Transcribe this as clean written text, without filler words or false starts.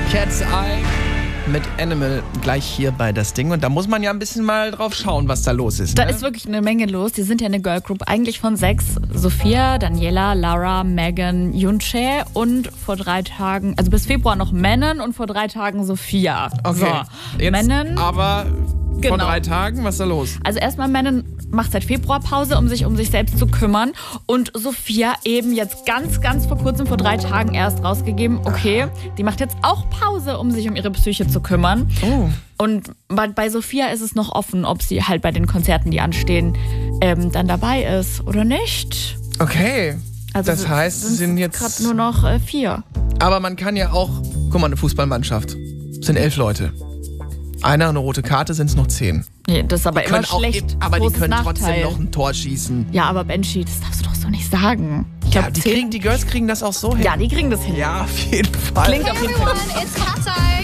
Cat's Eye mit Animal gleich hier bei das Ding. Und da muss man ja ein bisschen mal drauf schauen, was da los ist. Da Ne? ist wirklich eine Menge los. Die sind ja eine Girlgroup eigentlich von 6. Sophia, Daniela, Lara, Megan, Yunche und vor 3 Tagen, also bis Februar noch Menon und vor 3 Tagen Sophia. Okay. So, Jetzt Menon, aber vor Genau. 3 Tagen, was ist da los? also erstmal Menon macht seit Februar Pause, um sich selbst zu kümmern. Und Sophia eben jetzt ganz vor kurzem, vor 3 Tagen erst rausgegeben, okay, die macht jetzt auch Pause, um sich um ihre Psyche zu kümmern. Oh. Und bei Sophia ist es noch offen, ob sie halt bei den Konzerten, die anstehen, dann dabei ist oder nicht. Okay. Also das heißt, sie sind jetzt gerade nur noch 4. Aber man kann ja auch, guck mal, eine Fußballmannschaft. Es sind 11 Leute. Eine rote Karte, sind es noch 10. Nee, das ist aber immer schlecht. Aber die Großes können Nachteil. trotzdem noch ein Tor schießen. Ja, aber Benji, das darfst du doch so nicht sagen. Ich Ja, glaub, die Girls kriegen das auch so hin. Ja, die kriegen das hin. Ja, auf jeden Fall. Klingt auf jeden Fall. It's Cat's Eye.